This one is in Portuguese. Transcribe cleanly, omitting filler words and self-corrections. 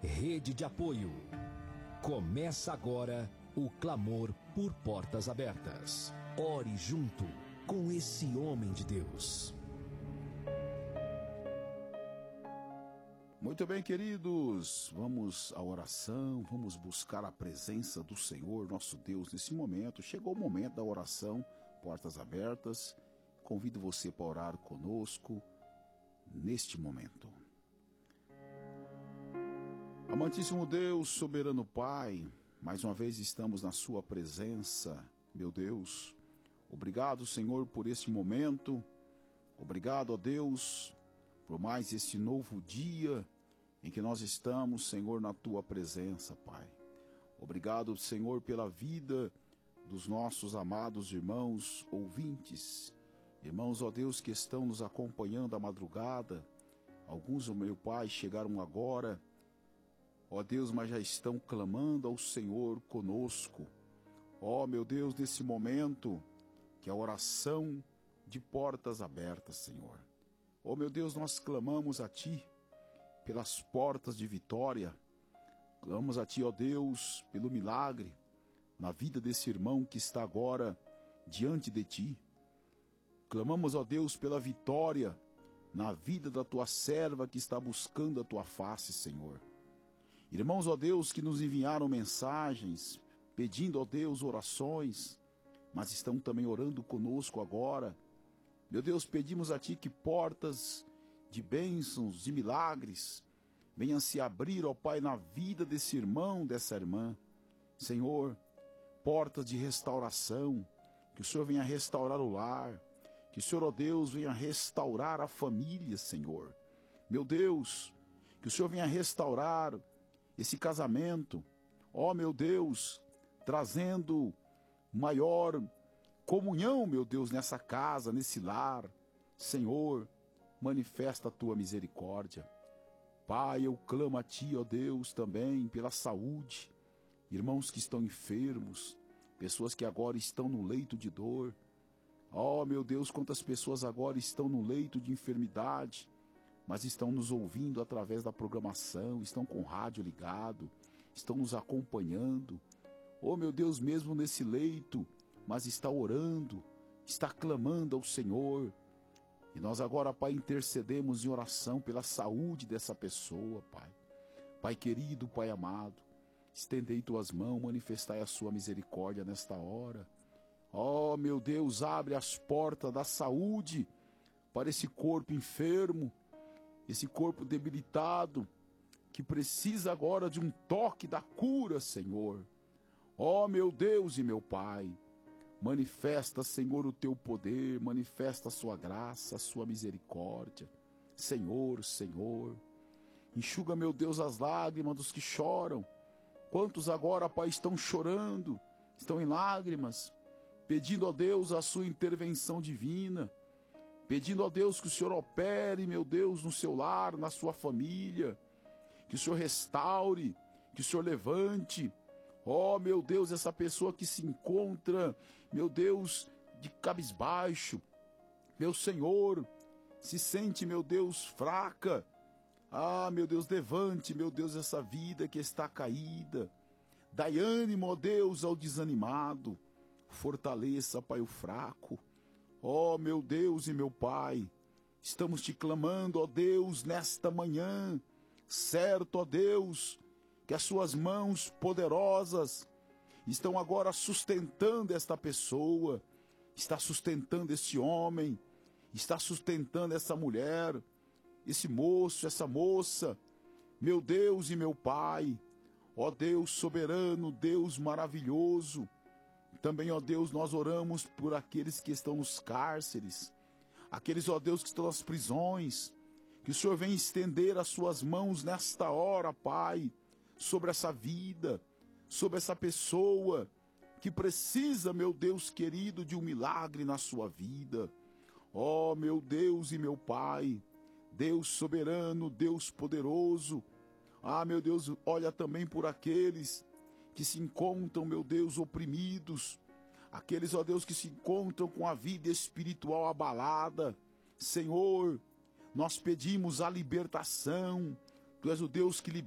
Rede de apoio. Começa agora o clamor por portas abertas. Ore junto com esse homem de Deus. Muito bem, queridos, vamos à oração, vamos buscar a presença do Senhor, nosso Deus, nesse momento. Chegou o momento da oração, portas abertas. Convido você para orar conosco neste momento. Amantíssimo Deus, soberano Pai, mais uma vez estamos na sua presença, meu Deus. Obrigado, Senhor, por este momento. Obrigado, ó Deus, por mais este novo dia em que nós estamos, Senhor, na tua presença, Pai. Obrigado, Senhor, pela vida dos nossos amados irmãos ouvintes. Irmãos, ó Deus, que estão nos acompanhando à madrugada. Alguns, ó meu Pai, chegaram agora, ó Deus, mas já estão clamando ao Senhor conosco. Ó meu Deus, nesse momento, que a oração de portas abertas, Senhor. Ó meu Deus, nós clamamos a Ti pelas portas de vitória. Clamamos a Ti, ó Deus, pelo milagre na vida desse irmão que está agora diante de Ti. Clamamos, ó Deus, pela vitória na vida da Tua serva que está buscando a Tua face, Senhor. Irmãos, ó Deus, que nos enviaram mensagens, pedindo, ó Deus, orações, mas estão também orando conosco agora. Meu Deus, pedimos a Ti que portas de bênçãos, de milagres, venham se abrir, ó Pai, na vida desse irmão, dessa irmã. Senhor, portas de restauração, que o Senhor venha restaurar o lar, que o Senhor, ó Deus, venha restaurar a família, Senhor. Meu Deus, que o Senhor venha restaurar esse casamento, ó meu Deus, trazendo maior comunhão, meu Deus, nessa casa, nesse lar. Senhor, manifesta a Tua misericórdia. Pai, eu clamo a Ti, ó Deus, também pela saúde. Irmãos que estão enfermos, pessoas que agora estão no leito de dor. Ó meu Deus, quantas pessoas agora estão no leito de enfermidade, mas estão nos ouvindo através da programação, estão com o rádio ligado, estão nos acompanhando. Ó meu Deus, mesmo nesse leito, mas está orando, está clamando ao Senhor. E nós agora, Pai, intercedemos em oração pela saúde dessa pessoa, Pai. Pai querido, Pai amado, estendei Tuas mãos, manifestai a Sua misericórdia nesta hora. Ó meu Deus, abre as portas da saúde para esse corpo enfermo, esse corpo debilitado, que precisa agora de um toque da cura, Senhor. Ó meu Deus e meu Pai, manifesta, Senhor, o Teu poder, manifesta a Sua graça, a Sua misericórdia. Senhor, Senhor, enxuga, meu Deus, as lágrimas dos que choram. Quantos agora, Pai, estão chorando, estão em lágrimas, pedindo a Deus a Sua intervenção divina, pedindo a Deus que o Senhor opere, meu Deus, no seu lar, na sua família, que o Senhor restaure, que o Senhor levante. Ó, meu Deus, essa pessoa que se encontra, meu Deus, de cabisbaixo, meu Senhor, se sente, meu Deus, fraca. Ah, meu Deus, levante, meu Deus, essa vida que está caída. Dai ânimo, ó Deus, ao desanimado. Fortaleça, Pai, o fraco. Ó, meu Deus e meu Pai, estamos Te clamando, ó Deus, nesta manhã, certo, ó Deus, que as Suas mãos poderosas estão agora sustentando esta pessoa, está sustentando esse homem, está sustentando essa mulher, esse moço, essa moça. Meu Deus e meu Pai, ó Deus soberano, Deus maravilhoso. Também, ó Deus, nós oramos por aqueles que estão nos cárceres, aqueles, ó Deus, que estão nas prisões, que o Senhor venha estender as Suas mãos nesta hora, Pai, sobre essa vida, sobre essa pessoa que precisa, meu Deus querido, de um milagre na sua vida. Ó, meu Deus e meu Pai, Deus soberano, Deus poderoso. Ah, meu Deus, olha também por aqueles que se encontram, meu Deus, oprimidos, aqueles, ó Deus, que se encontram com a vida espiritual abalada. Senhor, nós pedimos a libertação. Tu és o Deus que liberta.